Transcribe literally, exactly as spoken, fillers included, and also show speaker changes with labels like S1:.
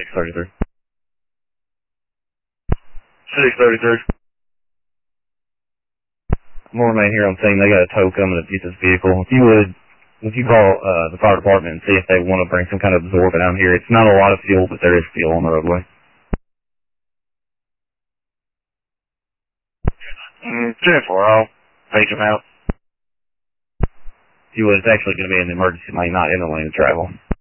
S1: thirty-three.
S2: six thirty-three.
S1: More man here on scene. They got a tow coming to get this vehicle. If you would, if you call uh, the fire department and see if they want to bring some kind of absorbent down here. It's not a lot of fuel, but there is fuel on the roadway.
S2: Mm, ten four, I'll take him out.
S1: If you would, it's actually going to be in the emergency lane, not in the lane of travel.